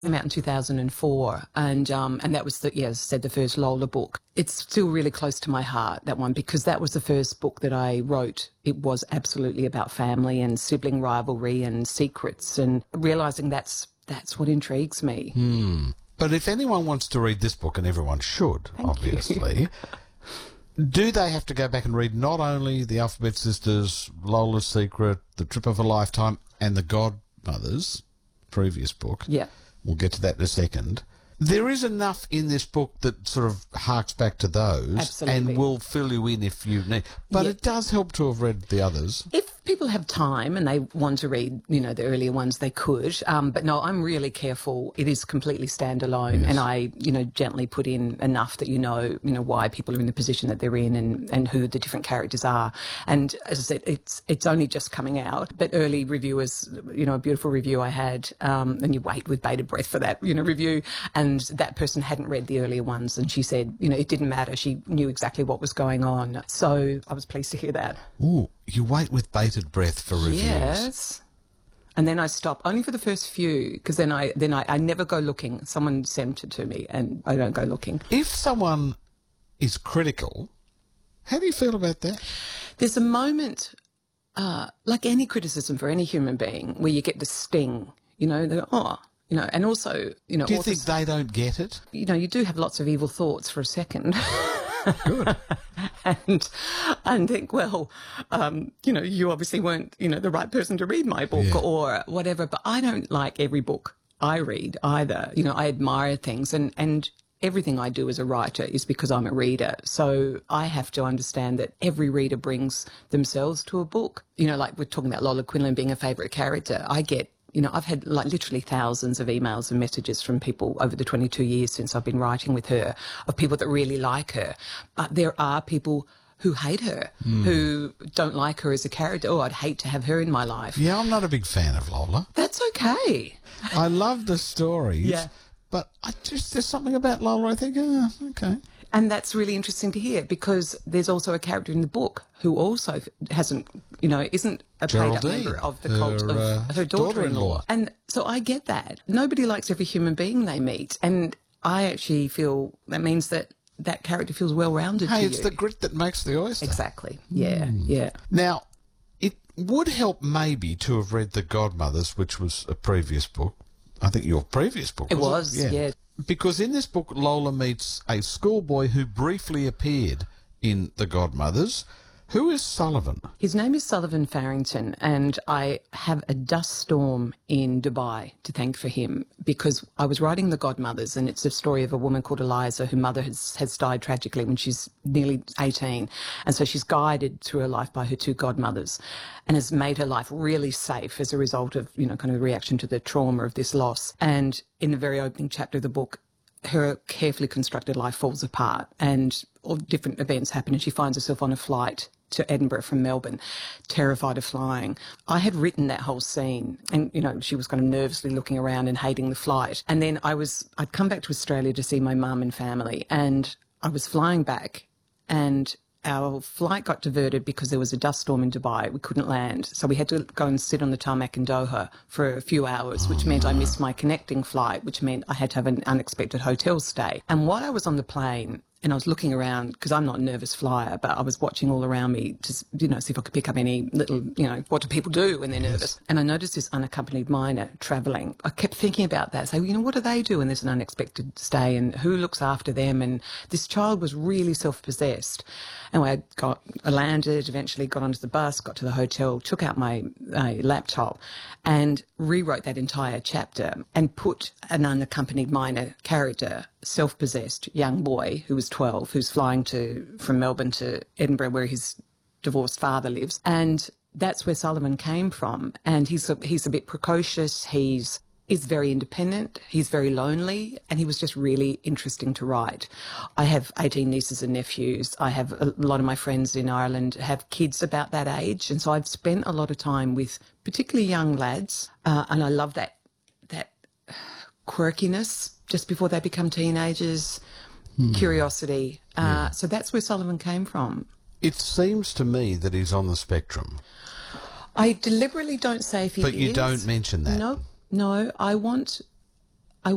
came out in 2004, and that was as I said, the first Lola book. It's still really close to my heart, that one, because that was the first book that I wrote. It was absolutely about family and sibling rivalry and secrets, and realising that's what intrigues me. But if anyone wants to read this book, and everyone should, obviously, do they have to go back and read not only The Alphabet Sisters, Lola's Secret, The Trip of a Lifetime, and The Godmothers, previous book? Yeah. We'll get to that in a second. There is enough in this book that sort of harks back to those. Absolutely. And will fill you in if you need. But it does help to have read the others. If people have time and they want to read, the earlier ones, they could. But no, I'm really careful. It is completely standalone, and I, gently put in enough that you know why people are in the position that they're in and who the different characters are. And as I said, it's only just coming out. But early reviewers, a beautiful review I had, and you wait with bated breath for that, review, and that person hadn't read the earlier ones, and she said, it didn't matter. She knew exactly what was going on. So I was pleased to hear that. Ooh, you wait with bated breath for reviews. Yes. And then I stop, only for the first few, because then I never go looking. Someone sent it to me, and I don't go looking. If someone is critical, how do you feel about that? There's a moment, like any criticism for any human being, where you get the sting, they go, and also, Do you think they don't get it? You do have lots of evil thoughts for a second. Good. and think, well, you obviously weren't, the right person to read my book or whatever. But I don't like every book I read either. I admire things, and everything I do as a writer is because I'm a reader. So I have to understand that every reader brings themselves to a book. Like we're talking about Lola Quinlan being a favourite character. I get, I've had literally thousands of emails and messages from people over the 22 years since I've been writing with her, of people that really like her. But there are people who hate her, who don't like her as a character. Oh, I'd hate to have her in my life. Yeah, I'm not a big fan of Lola. That's okay. I love the stories. Yeah. But there's something about Lola I think, okay. And that's really interesting to hear, because there's also a character in the book who also isn't a paid-up member of the cult of her daughter-in-law. And so I get that. Nobody likes every human being they meet. And I actually feel that means that character feels well-rounded to you. Hey, it's the grit that makes the oyster. Exactly. Yeah, yeah. Now, it would help maybe to have read The Godmothers, which was a previous book. I think your previous book It was, yeah. Because in this book, Lola meets a schoolboy who briefly appeared in The Godmothers. Who is Sullivan? His name is Sullivan Farrington, and I have a dust storm in Dubai to thank for him, because I was writing The Godmothers, and it's a story of a woman called Eliza, whose mother has died tragically when she's nearly 18. And so she's guided through her life by her two godmothers, and has made her life really safe as a result of, kind of a reaction to the trauma of this loss. And in the very opening chapter of the book, her carefully constructed life falls apart, and all different events happen, and she finds herself on a flight to Edinburgh from Melbourne, terrified of flying. I had written that whole scene, and, she was kind of nervously looking around and hating the flight. And then I'd come back to Australia to see my mum and family, and I was flying back, and our flight got diverted because there was a dust storm in Dubai. We couldn't land. So we had to go and sit on the tarmac in Doha for a few hours, which meant I missed my connecting flight, which meant I had to have an unexpected hotel stay. And while I was on the plane, and I was looking around, because I'm not a nervous flyer, but I was watching all around me to, see if I could pick up any little, what do people do when they're nervous? And I noticed this unaccompanied minor travelling. I kept thinking about that. So, what do they do when there's an unexpected stay, and who looks after them? And this child was really self-possessed. Anyway, I landed, eventually got onto the bus, got to the hotel, took out my laptop and rewrote that entire chapter and put an unaccompanied minor character, self-possessed young boy who was 12, who's flying from Melbourne to Edinburgh, where his divorced father lives. And that's where Sullivan came from. And he's a bit precocious. He's very independent. He's very lonely, and he was just really interesting to write. I have 18 nieces and nephews. I have a lot of my friends in Ireland have kids about that age. And so I've spent a lot of time with particularly young lads. And I love that quirkiness just before they become teenagers, curiosity. So that's where Sullivan came from. It seems to me that he's on the spectrum. I deliberately don't say if he is. But you don't mention that. No, I want